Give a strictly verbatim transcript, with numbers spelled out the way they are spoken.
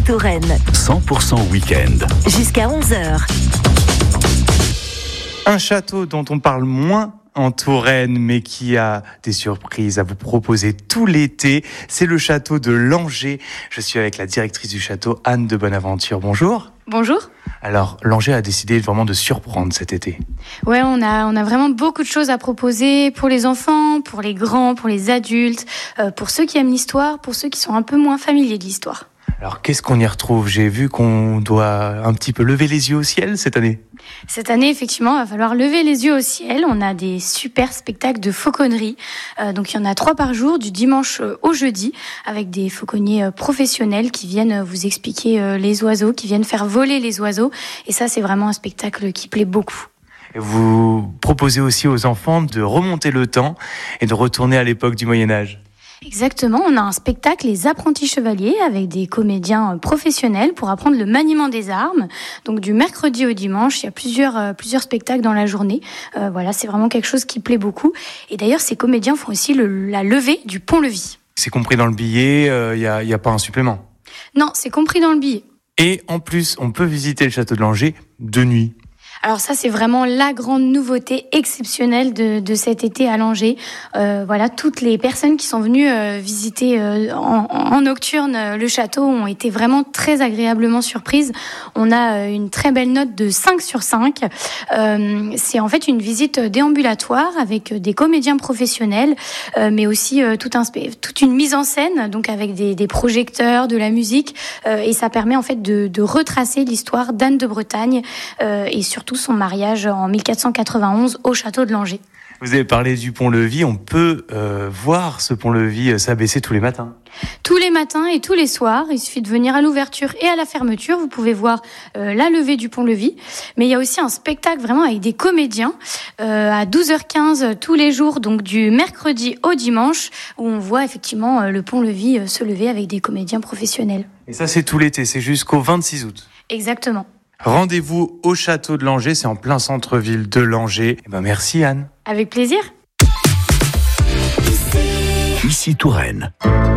Ici Touraine. cent pour cent week-end. Jusqu'à onze heures. Un château dont on parle moins en Touraine, mais qui a des surprises à vous proposer tout l'été. C'est le château de Langers. Je suis avec la directrice du château, Anne de Bonaventure. Bonjour. Bonjour. Alors, Langers a décidé vraiment de surprendre cet été. Ouais, on a, on a vraiment beaucoup de choses à proposer pour les enfants, pour les grands, pour les adultes, euh, pour ceux qui aiment l'histoire, pour ceux qui sont un peu moins familiers de l'histoire. Alors, qu'est-ce qu'on y retrouve ? J'ai vu qu'on doit un petit peu lever les yeux au ciel cette année. Cette année, effectivement, il va falloir lever les yeux au ciel. On a des super spectacles de fauconnerie. Euh, donc, il y en a trois par jour, du dimanche au jeudi, avec des fauconniers professionnels qui viennent vous expliquer euh, les oiseaux, qui viennent faire voler les oiseaux. Et ça, c'est vraiment un spectacle qui plaît beaucoup. Et vous proposez aussi aux enfants de remonter le temps et de retourner à l'époque du Moyen-Âge. Exactement, on a un spectacle Les Apprentis Chevaliers avec des comédiens professionnels pour apprendre le maniement des armes. Donc du mercredi au dimanche, il y a plusieurs, euh, plusieurs spectacles dans la journée. Euh, voilà, c'est vraiment quelque chose qui plaît beaucoup. Et d'ailleurs, ces comédiens font aussi le, la levée du pont-levis. C'est compris dans le billet, il euh, n'y a, y a pas un supplément ? Non, c'est compris dans le billet. Et en plus, on peut visiter le château de Langers de nuit. Alors ça, c'est vraiment la grande nouveauté exceptionnelle de, de cet été à Langers. Euh, voilà, toutes les personnes qui sont venues euh, visiter euh, en, en nocturne euh, le château ont été vraiment très agréablement surprises. On a euh, une très belle note de cinq sur cinq. Euh, c'est en fait une visite déambulatoire avec des comédiens professionnels, euh, mais aussi euh, tout un, toute une mise en scène, donc avec des, des projecteurs, de la musique, euh, et ça permet en fait de, de retracer l'histoire d'Anne de Bretagne euh, et surtout son mariage en mille quatre cent quatre-vingt-onze au château de Langers. Vous avez parlé du pont-levis, on peut euh, voir ce pont-levis s'abaisser tous les matins. Tous les matins et tous les soirs, il suffit de venir à l'ouverture et à la fermeture, vous pouvez voir euh, la levée du pont-levis, mais il y a aussi un spectacle vraiment avec des comédiens euh, à douze heures quinze tous les jours, donc du mercredi au dimanche, où on voit effectivement euh, le pont-levis euh, se lever avec des comédiens professionnels. Et ça c'est tout l'été, c'est jusqu'au vingt-six août. Exactement. Rendez-vous au château de Langers, c'est en plein centre-ville de Langers. Et ben merci Anne. Avec plaisir. Ici Touraine.